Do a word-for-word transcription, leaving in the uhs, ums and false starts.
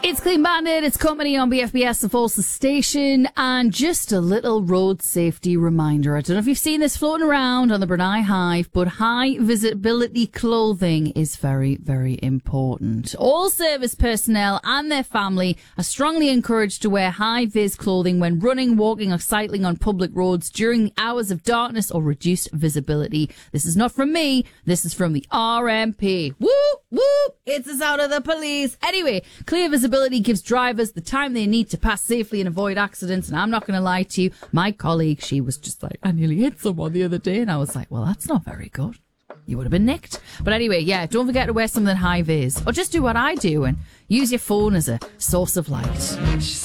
It's Clean Bandit, it's company on B F B S, the Falls Station, and just a little road safety reminder. I don't know if you've seen this floating around on the Brunei Hive, but high visibility clothing is very, very important. All service personnel and their family are strongly encouraged to wear high-vis clothing when running, walking or cycling on public roads during the hours of darkness or reduced visibility. This is not from me, this is from the R M P. Whoop, whoop, it's us out of the police. Anyway, clear visibility gives drivers the time they need to pass safely and avoid accidents. And I'm not going to lie to you, my colleague, she was just like, I nearly hit someone the other day. And I was like, well, that's not very good. You would have been nicked. But anyway, yeah, don't forget to wear something high vis. Or just do what I do and use your phone as a source of light.